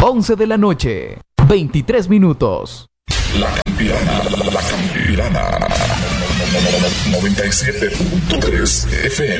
11 de la noche, 23 minutos. La Campirana 97.3 FM.